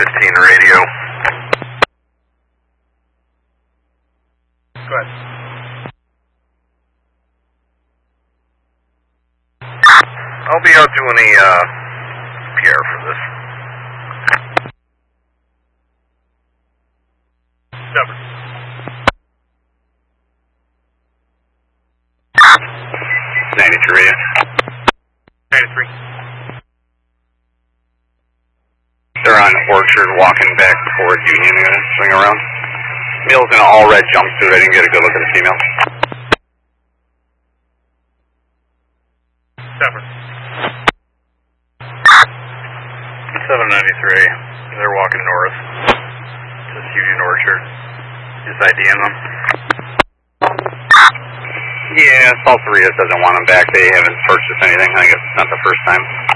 15 radio. Go ahead. I'll be out doing a PR for this. Stubborn. 93 radio. 93. They're on Orchard walking back towards Union. I'm going to swing around. Male's in an all red jumpsuit. I didn't get a good look at the female. Stubborn. 793. They're walking north. Just Union Orchard. Just IDing them. Yeah, South Korea doesn't want them back. They haven't purchased anything. I guess it's not the first time.